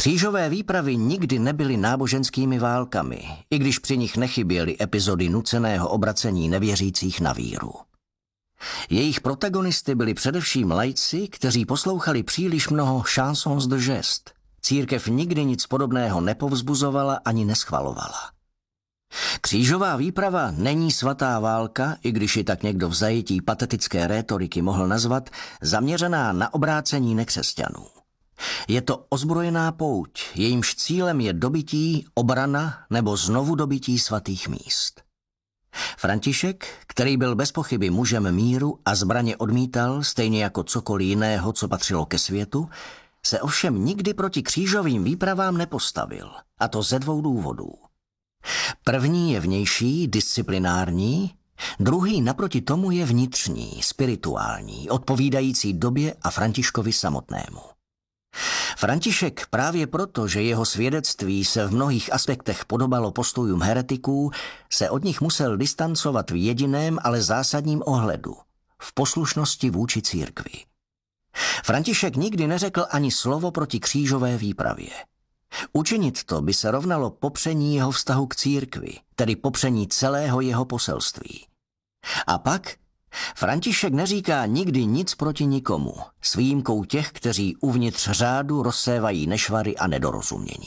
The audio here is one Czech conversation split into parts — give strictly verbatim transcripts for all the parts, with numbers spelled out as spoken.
Křížové výpravy nikdy nebyly náboženskými válkami, i když při nich nechyběly epizody nuceného obracení nevěřících na víru. Jejich protagonisty byli především laici, kteří poslouchali příliš mnoho chansons de geste. Církev nikdy nic podobného nepovzbuzovala ani neschvalovala. Křížová výprava není svatá válka, i když ji tak někdo v zajetí patetické rétoriky mohl nazvat, zaměřená na obrácení nekřesťanů. Je to ozbrojená pouť, jejímž cílem je dobytí, obrana nebo znovu dobytí svatých míst. František, který byl bez pochyby mužem míru a zbraně odmítal, stejně jako cokoliv jiného, co patřilo ke světu, se ovšem nikdy proti křížovým výpravám nepostavil, a to ze dvou důvodů. První je vnější, disciplinární, druhý naproti tomu je vnitřní, spirituální, odpovídající době a Františkovi samotnému. František právě proto, že jeho svědectví se v mnohých aspektech podobalo postojům heretiků, se od nich musel distancovat v jediném, ale zásadním ohledu, v poslušnosti vůči církvi. František nikdy neřekl ani slovo proti křížové výpravě. Učinit to by se rovnalo popření jeho vztahu k církvi, tedy popření celého jeho poselství. A pak František neříká nikdy nic proti nikomu, s výjimkou těch, kteří uvnitř řádu rozsévají nešvary a nedorozumění.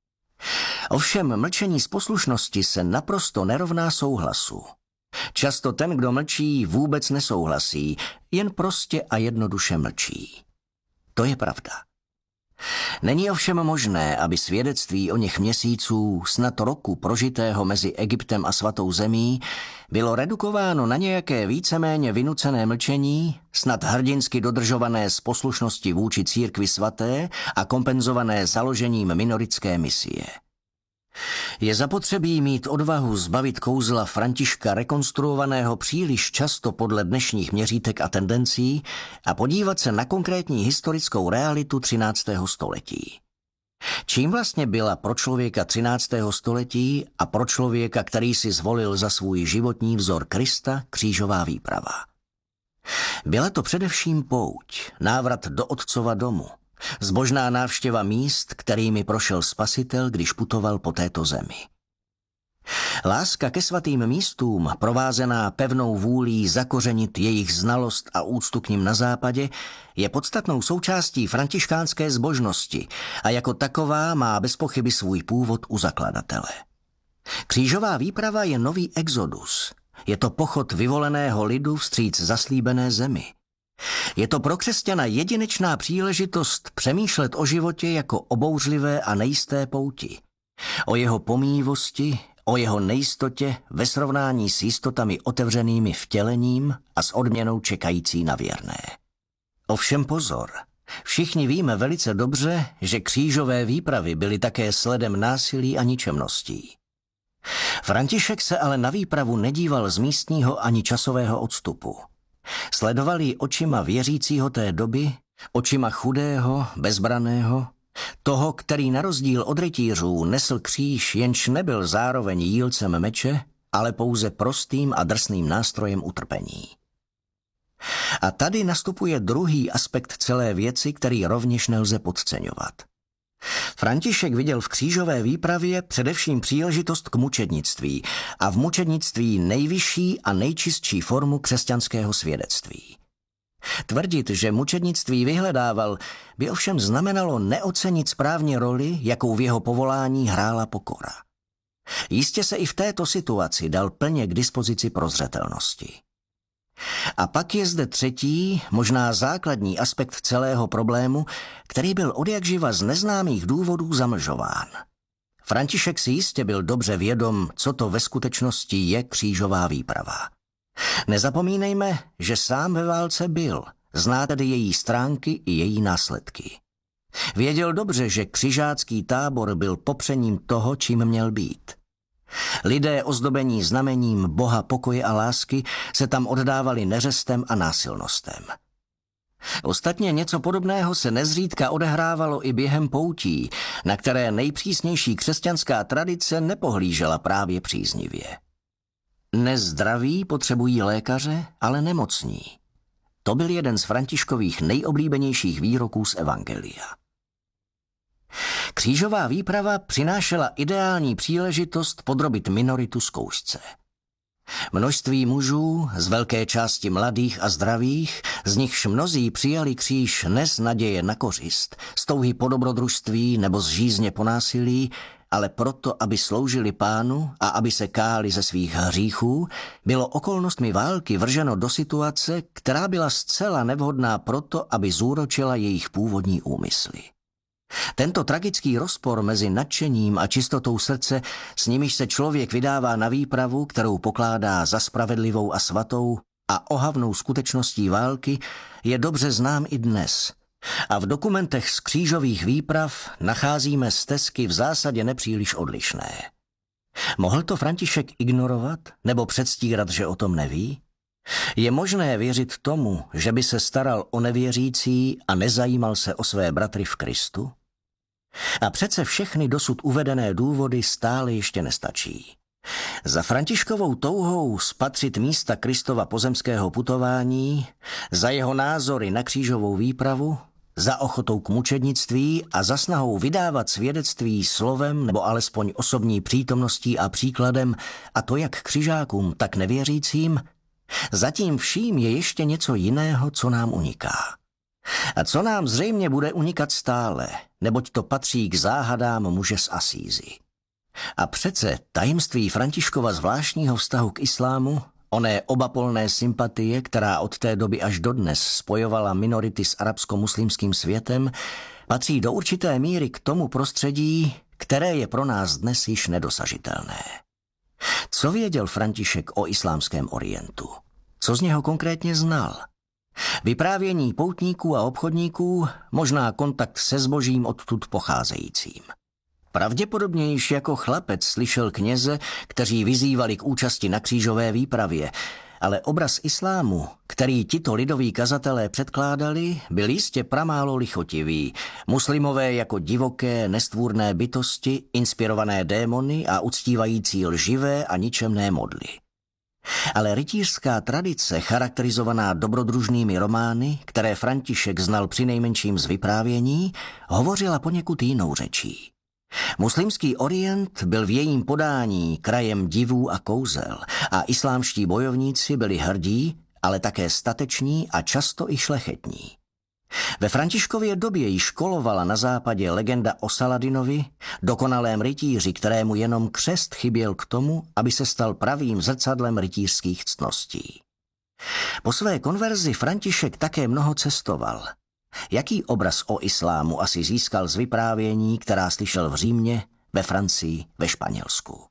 Ovšem mlčení z poslušnosti se naprosto nerovná souhlasu. Často ten, kdo mlčí, vůbec nesouhlasí, jen prostě a jednoduše mlčí. To je pravda. Není ovšem možné, aby svědectví o něch měsíců, snad roku prožitého mezi Egyptem a svatou zemí, bylo redukováno na nějaké víceméně vynucené mlčení, snad hrdinsky dodržované z poslušnosti vůči církvi svaté a kompenzované založením minoritské misie. Je zapotřebí mít odvahu zbavit kouzla Františka rekonstruovaného příliš často podle dnešních měřítek a tendencí a podívat se na konkrétní historickou realitu třináctého století. Čím vlastně byla pro člověka třináctého století a pro člověka, který si zvolil za svůj životní vzor Krista, křížová výprava? Byla to především pouť, návrat do Otcova domu, zbožná návštěva míst, kterými prošel Spasitel, když putoval po této zemi. Láska ke svatým místům, provázená pevnou vůlí zakořenit jejich znalost a úctu k nim na západě, je podstatnou součástí františkánské zbožnosti a jako taková má bez pochyby svůj původ u zakladatele. Křížová výprava je nový exodus. Je to pochod vyvoleného lidu vstříc zaslíbené zemi. Je to pro křesťana jedinečná příležitost přemýšlet o životě jako o bouřlivé a nejisté pouti, o jeho pomíjivosti, o jeho nejistotě ve srovnání s jistotami otevřenými vtělením a s odměnou čekající na věrné. Ovšem pozor, všichni víme velice dobře, že křížové výpravy byly také sledem násilí a ničemností. František se ale na výpravu nedíval z místního ani časového odstupu. Sledoval ji očima věřícího té doby, očima chudého, bezbraného, toho, který na rozdíl od rytířů nesl kříž, jenž nebyl zároveň jílcem meče, ale pouze prostým a drsným nástrojem utrpení. A tady nastupuje druhý aspekt celé věci, který rovněž nelze podceňovat. František viděl v křížové výpravě především příležitost k mučednictví a v mučednictví nejvyšší a nejčistší formu křesťanského svědectví. Tvrdit, že mučednictví vyhledával, by ovšem znamenalo neocenit správně roli, jakou v jeho povolání hrála pokora. Jistě se i v této situaci dal plně k dispozici prozřetelnosti. A pak je zde třetí, možná základní aspekt celého problému, který byl odjakživa z neznámých důvodů zamlžován. František si jistě byl dobře vědom, co to ve skutečnosti je křížová výprava. Nezapomínejme, že sám ve válce byl, zná tedy její stránky i její následky. Věděl dobře, že křižácký tábor byl popřením toho, čím měl být. Lidé ozdobení znamením Boha pokoje a lásky se tam oddávali neřestem a násilnostem. Ostatně něco podobného se nezřídka odehrávalo i během poutí, na které nejpřísnější křesťanská tradice nepohlížela právě příznivě. Nezdraví potřebují lékaře, ale nemocní. To byl jeden z Františkových nejoblíbenějších výroků z Evangelia. Křížová výprava přinášela ideální příležitost podrobit minoritu zkoušce. Množství mužů, z velké části mladých a zdravých, z nichž mnozí přijali kříž ne z naděje na kořist, z touhy po dobrodružství nebo z žízně po násilí, ale proto, aby sloužili Pánu a aby se káli ze svých hříchů, bylo okolnostmi války vrženo do situace, která byla zcela nevhodná proto, aby zúročila jejich původní úmysly. Tento tragický rozpor mezi nadšením a čistotou srdce, s nimiž se člověk vydává na výpravu, kterou pokládá za spravedlivou a svatou, a ohavnou skutečností války, je dobře znám i dnes. A v dokumentech z křížových výprav nacházíme stezky v zásadě nepříliš odlišné. Mohl to František ignorovat nebo předstírat, že o tom neví? Je možné věřit tomu, že by se staral o nevěřící a nezajímal se o své bratry v Kristu? A přece všechny dosud uvedené důvody stále ještě nestačí. Za Františkovou touhou spatřit místa Kristova pozemského putování, za jeho názory na křížovou výpravu, za ochotou k mučednictví a za snahou vydávat svědectví slovem nebo alespoň osobní přítomností a příkladem, a to jak křižákům, tak nevěřícím, zatím vším je ještě něco jiného, co nám uniká. A co nám zřejmě bude unikat stále, neboť to patří k záhadám muže z Asízy. A přece tajemství Františkova zvláštního vztahu k islámu, oné obapolné sympatie, která od té doby až dodnes spojovala minority s arabsko-muslimským světem, patří do určité míry k tomu prostředí, které je pro nás dnes již nedosažitelné. Co věděl František o islámském orientu? Co z něho konkrétně znal? Vyprávění poutníků a obchodníků, možná kontakt se zbožím odtud pocházejícím. Pravděpodobně již jako chlapec slyšel kněze, kteří vyzývali k účasti na křížové výpravě, ale obraz islámu, který tito lidoví kazatelé předkládali, byl jistě pramálo lichotivý. Muslimové jako divoké, nestvůrné bytosti, inspirované démony a uctívající lživé a ničemné modly. Ale rytířská tradice, charakterizovaná dobrodružnými romány, které František znal přinejmenším z vyprávění, hovořila poněkud jinou řečí. Muslimský orient byl v jejím podání krajem divů a kouzel a islámští bojovníci byli hrdí, ale také stateční a často i šlechetní. Ve Františkově době již kolovala na západě legenda o Saladinovi, dokonalém rytíři, kterému jenom křest chyběl k tomu, aby se stal pravým zrcadlem rytířských ctností. Po své konverzi František také mnoho cestoval. Jaký obraz o islámu asi získal z vyprávění, která slyšel v Římě, ve Francii, ve Španělsku?